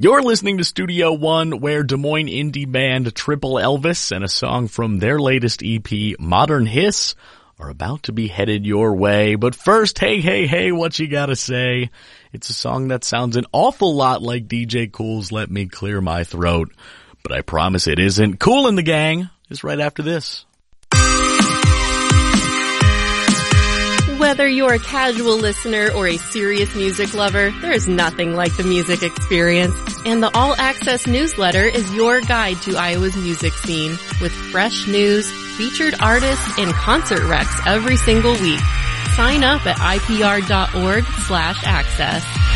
You're listening to Studio One, where Des Moines indie band Triple Elvis and a song from their latest EP, Modern Hiss, are about to be headed your way. But first, hey, what you gotta say? It's a song that sounds an awful lot like DJ Kool's Let Me Clear My Throat, but I promise it isn't. Kool and the Gang is right after this. Whether you're a casual listener or a serious music lover, there is nothing like the music experience. And the All Access newsletter is your guide to Iowa's music scene, with fresh news, featured artists, and concert recs every single week. Sign up at ipr.org/access.